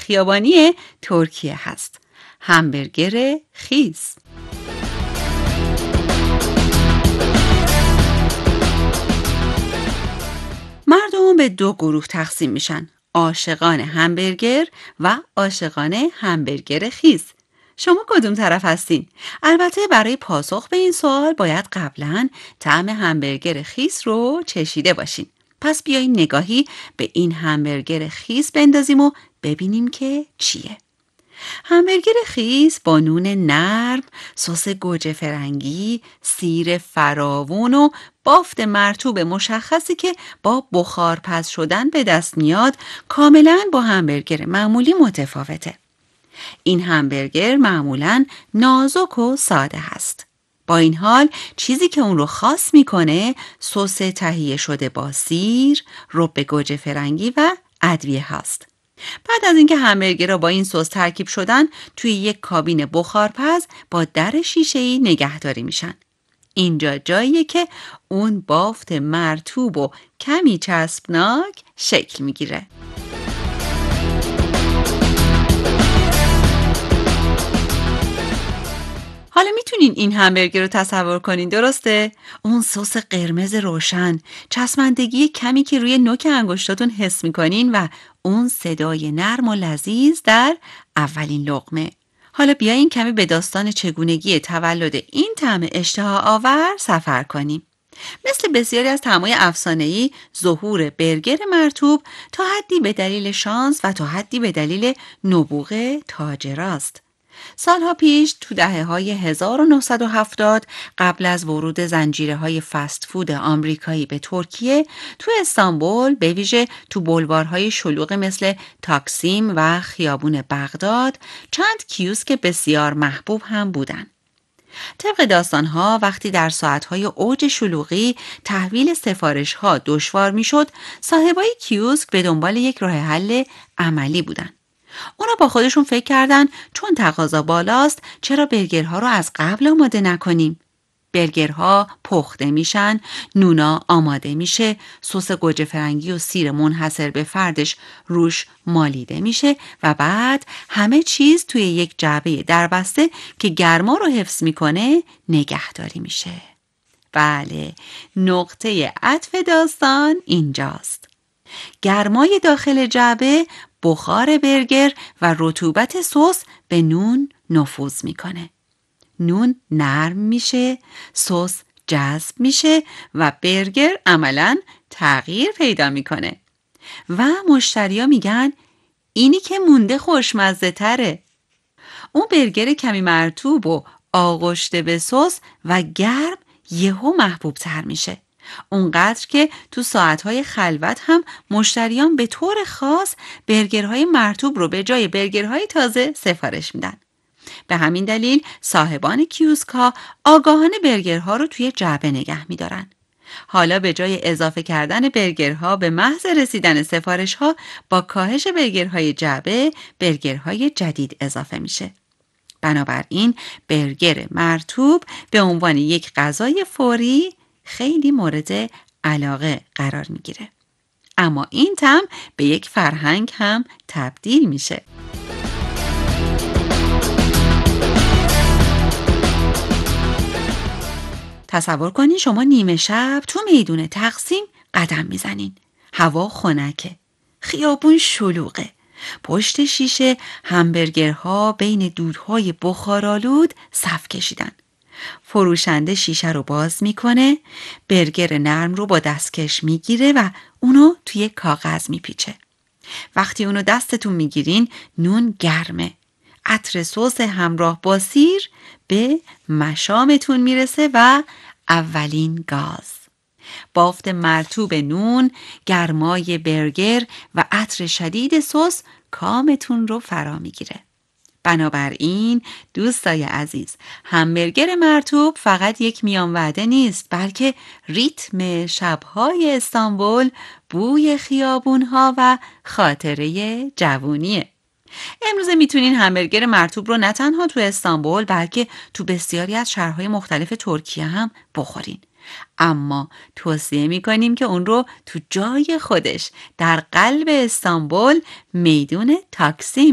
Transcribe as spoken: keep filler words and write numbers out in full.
خیابانی ترکیه هست. همبرگر خیس. مردم به دو گروه تقسیم میشن: عاشقان همبرگر و عاشقان همبرگر خیس. شما کدوم طرف هستین؟ البته برای پاسخ به این سوال باید قبلاً طعم همبرگر خیس رو چشیده باشین. پس بیایین نگاهی به این همبرگر خیس بندازیم و ببینیم که چیه. همبرگر خیس با نون نرم، سس گوجه فرنگی، سیر فراوون و بافت مرطوب مشخصی که با بخار پز شدن به دست میاد کاملاً با همبرگر معمولی متفاوته. این همبرگر معمولاً نازک و ساده هست. با این حال چیزی که اون رو خاص میکنه سس تهیه شده با سیر، رب گوجه فرنگی و ادویه هست. بعد از اینکه همبرگرها با این سس ترکیب شدن توی یک کابین بخارپز با در شیشه‌ای نگهداری میشن. اینجا جاییه که اون بافت مرطوب و کمی چسبناک شکل میگیره. حالا میتونین این همبرگر رو تصور کنین، درسته؟ اون سس قرمز روشن، چسبندگی کمی که روی نوک انگشتاتون حس میکنین و اون صدای نرم و لذیذ در اولین لقمه. حالا بیاین کمی به داستان چگونگی تولد این طعم اشتها آور سفر کنیم. مثل بسیاری از طعم‌های افسانه‌ای، ظهور برگر مرطوب تا حدی به دلیل شانس و تا حدی به دلیل نبوغ تاجراست. سالها پیش تو دهه‌های هزار و نهصد و هفتاد قبل از ورود زنجیره‌های فست فود آمریکایی به ترکیه، تو استانبول به ویژه تو بلوارهای شلوغ مثل تاکسیم و خیابون بغداد چند کیوسک بسیار محبوب هم بودن. طبق داستانها وقتی در ساعتهای اوج شلوغی تحویل سفارشها دشوار میشد، صاحبای کیوسک به دنبال یک راه حل عملی بودن. اونا با خودشون فکر کردن چون تقاضا بالاست چرا برگرها رو از قبل آماده نکنیم؟ برگرها پخته میشن، نونا آماده میشه، سس گوجه فرنگی و سیر منحصر به فردش روش مالیده میشه و بعد همه چیز توی یک جعبه دربسته که گرما رو حفظ میکنه نگهداری میشه. بله، نقطه عطف داستان اینجاست. گرمای داخل جعبه بخار برگر و رطوبت سس به نون نفوذ میکنه. نون نرم میشه، سس جذب میشه و برگر عملاً تغییر پیدا میکنه. و مشتریا میگن اینی که مونده خوشمزه تره. اون برگر کمی مرطوب و آغشته به سس و گرم یهو محبوب تر میشه. اونقدر که تو ساعتهای خلوت هم مشتریان به طور خاص برگرهای مرطوب رو به جای برگرهای تازه سفارش میدن. به همین دلیل صاحبان کیوسک‌ها آگاهانه برگرها رو توی جعبه نگه می‌دارن. حالا به جای اضافه کردن برگرها به محض رسیدن سفارش‌ها با کاهش برگرهای جعبه، برگرهای جدید اضافه میشه. بنابراین برگر مرطوب به عنوان یک غذای فوری خیلی مورد علاقه قرار میگیره. اما این طعم به یک فرهنگ هم تبدیل میشه. تصور کنین شما نیمه شب تو میدون تقسیم قدم میزنین. هوا خنکه. خیابون شلوغه. پشت شیشه همبرگرها بین دودهای بخارآلود صف کشیدن. فروشنده شیشه رو باز میکنه، برگر نرم رو با دستکش میگیره و اونو توی کاغذ میپیچه. وقتی اونو دستتون میگیرین نون گرمه. عطر سس همراه با سیر به مشامتون میرسه و اولین گاز. بافت مرطوب نون، گرمای برگر و عطر شدید سس کامتون رو فرا میگیره. بنابراین دوستای عزیز، همبرگر مرطوب فقط یک میان وعده نیست، بلکه ریتم شبهای استانبول، بوی خیابونها و خاطره جوونیه. امروزه میتونین همبرگر مرطوب رو نه تنها تو استانبول بلکه تو بسیاری از شهرهای مختلف ترکیه هم بخورین. اما توصیه میکنیم که اون رو تو جای خودش در قلب استانبول میدون تاکسیم